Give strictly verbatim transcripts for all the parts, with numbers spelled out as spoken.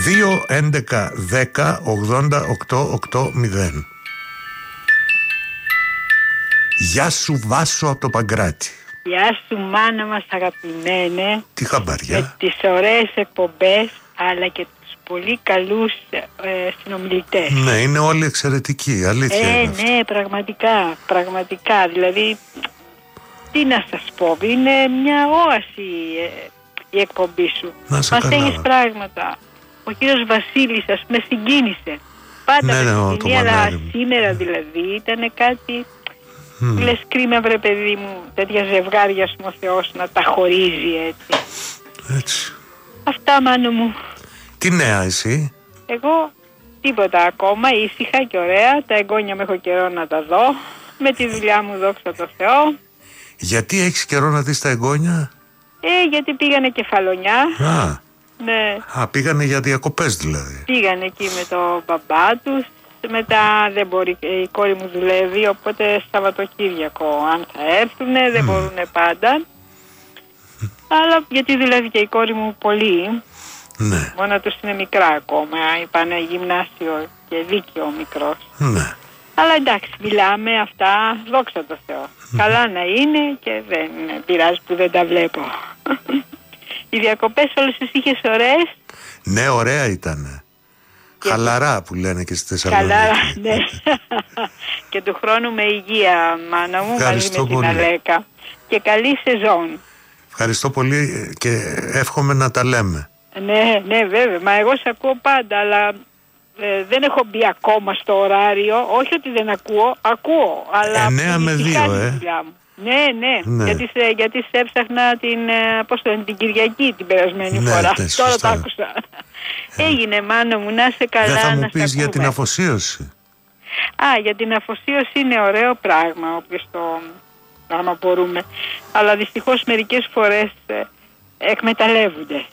δύο έντεκα δέκα ογδόντα οκτώ ογδόντα. Γεια σου Βάσο από το Παγκράτη. Γεια σου μάνα μας αγαπημένε. Τι χαμπαριά. Με τις ωραίες εκπομπές αλλά και τους πολύ καλούς ε, συνομιλητές. Ναι, είναι όλοι εξαιρετικοί, αλήθεια. Ε, ναι, πραγματικά, πραγματικά. Δηλαδή, τι να σας πω, είναι μια όαση ε, η εκπομπή σου. Μαθαίνεις πράγματα. Ο κύριος Βασίλης, ας με συγκίνησε. Πάντα ναι, με ναι, συγκίνησε, αλλά σήμερα δηλαδή ήταν κάτι... Mm. Λες κρίμα βρε παιδί μου, τέτοια ζευγάρια σου ο Θεός να τα χωρίζει έτσι. Έτσι. Αυτά μάνο μου. Τι νέα εσύ? Εγώ τίποτα ακόμα, ήσυχα και ωραία. Τα εγγόνια μου έχω καιρό να τα δω. Με τη δουλειά μου δόξα τω Θεώ. Γιατί έχεις καιρό να δεις τα εγγόνια? Ε, γιατί πήγανε Κεφαλονιά. Α, ναι. Α πήγανε για διακοπές δηλαδή. Πήγανε εκεί με το μπαμπά τους. Μετά δεν μπορεί, η κόρη μου δουλεύει, οπότε Σαββατοκύριακο αν θα έρθουνε, δεν mm. μπορούν πάντα. Mm. Αλλά γιατί δουλεύει και η κόρη μου πολύ, ναι. μόνο τους είναι μικρά ακόμα, είπανε γυμνάσιο και δίκαιο ο μικρός. Ναι. Αλλά εντάξει, μιλάμε αυτά, δόξα τω Θεώ. Mm. Καλά να είναι και δεν πειράζει που δεν τα βλέπω. Οι διακοπές όλες τις είχες ωραίες? Ναι, ωραία ήτανε. Χαλαρά που λένε και στη Θεσσαλονίκη. Χαλαρά, ναι. Και του χρόνου με υγεία, μάνα μου, μαζί με την Αλέκα. Και καλή σεζόν. Ευχαριστώ πολύ και εύχομαι να τα λέμε. Ναι, ναι, βέβαια. Μα εγώ σε ακούω πάντα, αλλά ε, δεν έχω μπει ακόμα στο ωράριο. Όχι ότι δεν ακούω, ακούω. Αλλά εννέα με δύο, ε. Ναι, ναι, ναι. Γιατί, σε, γιατί σε έψαχνα την, πώς το, την Κυριακή την περασμένη ναι, φορά. Ναι, τώρα το άκουσα. Ε. Έγινε μάνα μου, να είσαι καλά. Δεν θα μου πεις για ακούμε. την αφοσίωση? Α, για την αφοσίωση είναι ωραίο πράγμα, όποιος το, άμα μπορούμε. Αλλά δυστυχώς μερικές φορές ε, εκμεταλλεύονται.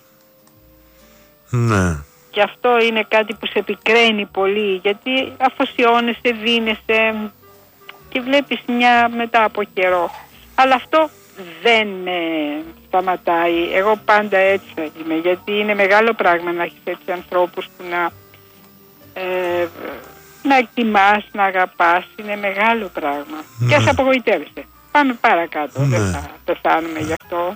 Ναι. Και αυτό είναι κάτι που σε επικραίνει πολύ, γιατί αφοσιώνεσαι, δίνεσαι και βλέπεις μια μετά από καιρό. Αλλά αυτό δεν ε, σταματάει. Εγώ πάντα έτσι θα είμαι, γιατί είναι μεγάλο πράγμα να έχεις έτσι ανθρώπους που να, ε, να εκτιμάς, να αγαπάς. Είναι μεγάλο πράγμα. Ναι. Και ας απογοητεύεσαι. Πάμε παρακάτω, ναι. Δεν θα πεθάνουμε γι' αυτό.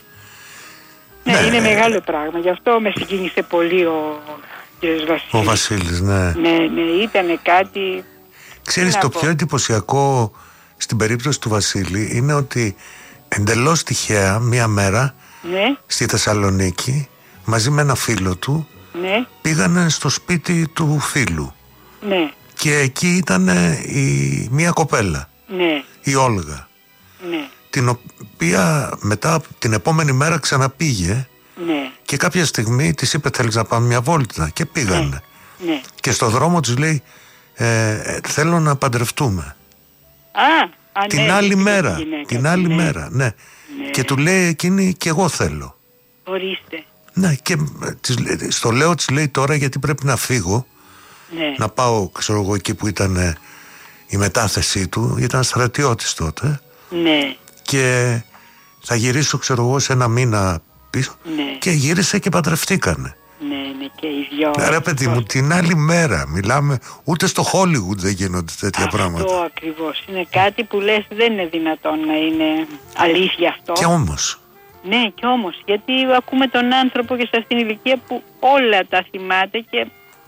Ναι, ναι, είναι μεγάλο πράγμα. Γι' αυτό με συγκίνησε πολύ ο κ. Βασίλης. Ο Βασίλης, ναι. Ναι, ναι, ήταν κάτι... Ξέρεις, το πιο εντυπωσιακό στην περίπτωση του Βασίλη είναι ότι εντελώς τυχαία μία μέρα, ναι, στη Θεσσαλονίκη μαζί με ένα φίλο του, ναι, πήγανε στο σπίτι του φίλου, ναι, και εκεί ήταν η, μία κοπέλα, ναι, η Όλγα, ναι, την οποία μετά την επόμενη μέρα ξαναπήγε, ναι, και κάποια στιγμή της είπε θέλεις να πάμε μια βόλτα και πήγανε, ναι, ναι, και στο δρόμο της λέει ε, θέλω να παντρευτούμε. Α, Α, την ναι, άλλη μέρα, γυναίκα, την άλλη ναι. μέρα, ναι. ναι. Και του λέει εκείνη και εγώ θέλω. Ορίστε. Ναι, και της, στο λέω της λέει τώρα γιατί πρέπει να φύγω, ναι, να πάω, ξέρω εγώ, εκεί που ήταν ε, η μετάθεσή του, ήταν στρατιώτης τότε, ναι, και θα γυρίσω, ξέρω εγώ, σε ένα μήνα πίσω, ναι, και γύρισε και παντρευτήκανε. Ναι, ναι, και οι δυο. Ρε παιδί μου, την άλλη μέρα μιλάμε, ούτε στο Hollywood δεν γίνονται τέτοια αυτό πράγματα. Αυτό ακριβώς. Είναι κάτι που λες δεν είναι δυνατόν να είναι αλήθεια αυτό. Και όμως. Ναι, και όμως. Γιατί ακούμε τον άνθρωπο και σε αυτήν την ηλικία που όλα τα θυμάται και...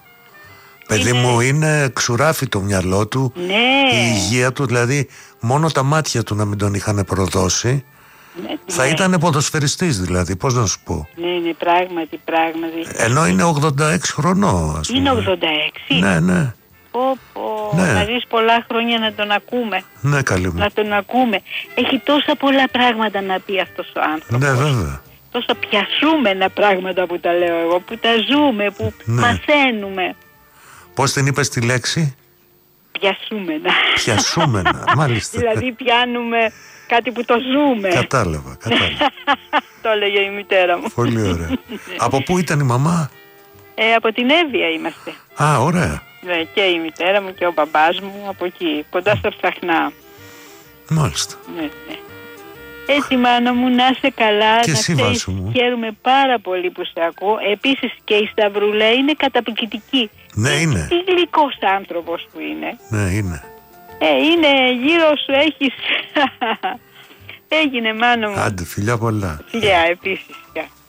Παιδί είναι... μου, είναι ξουράφι το μυαλό του, ναι, η υγεία του, δηλαδή μόνο τα μάτια του να μην τον είχαν προδώσει. Ναι, θα ναι. ήταν ποδοσφαιριστής δηλαδή, πώς να σου πω. Ναι, ναι, πράγματι, πράγματι. Ενώ είναι ογδόντα έξι χρονών, ας πούμε. Είναι ογδόντα έξι. Ναι, ναι. Πω, πω. Ναι. Να ζεις πολλά χρόνια να τον ακούμε. Ναι, καλή μου. Να τον ακούμε. Έχει τόσα πολλά πράγματα να πει αυτός ο άνθρωπος. Ναι, βέβαια. Τόσα πιασούμενα πράγματα που τα λέω εγώ, που τα ζούμε, που ναι. μαθαίνουμε. Πώς την είπες τη λέξη? Πιασούμενα. Πιασούμενα, μάλιστα. Δηλαδή πιάνουμε κάτι που το ζούμε. Κατάλαβα, κατάλαβα. Το έλεγε η μητέρα μου. Πολύ ωραία. Από πού ήταν η μαμά? Ε, από την Εύβοια είμαστε. Α, ωραία. Ναι, και η μητέρα μου και ο μπαμπάς μου από εκεί, κοντά στα Ψαχνά. Μάλιστα. Ναι, ναι. Έτσι μάνα μου, να είσαι καλά. Και εσύ, Βάσο μου. Χαίρομαι πάρα πολύ που σε ακούω. Επίσης και η Σταυρούλα είναι καταπληκτική. Ναι, είναι. Τι γλυκός άνθρωπος που είναι. Ναι, είναι. Ε, είναι γύρω σου, έχεις... Έγινε μάνα μου. Άντε, φιλιά πολλά. Φιλιά επίσης.